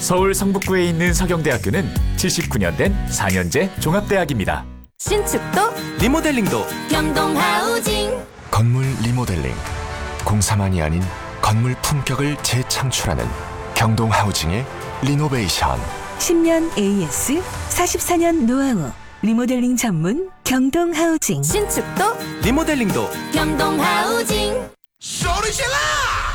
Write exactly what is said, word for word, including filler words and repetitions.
서울 성북구에 있는 서경대학교는 칠십구 년 된 사 년제 종합대학입니다. 신축도 리모델링도 경동하우징. 건물 리모델링, 공사만이 아닌 건물 품격을 재창출하는 경동하우징의 리노베이션. 십 년 에이에스, 사십사 년 노하우, 리모델링 전문 경동하우징. 신축도 리모델링도 경동하우징. 소리질러!